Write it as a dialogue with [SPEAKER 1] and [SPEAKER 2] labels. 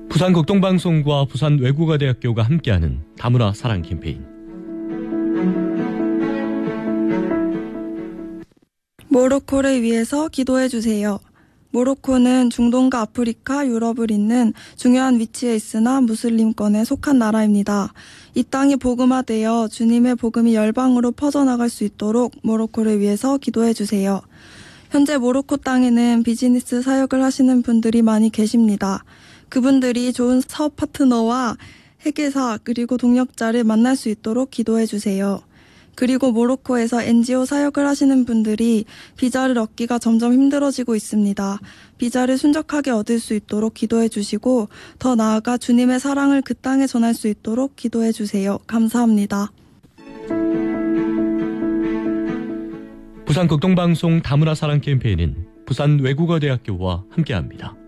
[SPEAKER 1] 부산극동방송과 부산외국어대학교가 함께하는 다문화 사랑 캠페인.
[SPEAKER 2] 모로코를 위해서 기도해주세요. 모로코는 중동과 아프리카, 유럽을 잇는 중요한 위치에 있으나 무슬림권에 속한 나라입니다. 이 땅이 복음화되어 주님의 복음이 열방으로 퍼져나갈 수 있도록 모로코를 위해서 기도해주세요. 현재 모로코 땅에는 비즈니스 사역을 하시는 분들이 많이 계십니다. 그분들이 좋은 사업 파트너와 회계사 그리고 동력자를 만날 수 있도록 기도해주세요. 그리고 모로코에서 NGO 사역을 하시는 분들이 비자를 얻기가 점점 힘들어지고 있습니다. 비자를 순적하게 얻을 수 있도록 기도해 주시고 더 나아가 주님의 사랑을 그 땅에 전할 수 있도록 기도해 주세요. 감사합니다.
[SPEAKER 1] 부산극동방송 다문화 사랑 캠페인은 부산외국어대학교와 함께합니다.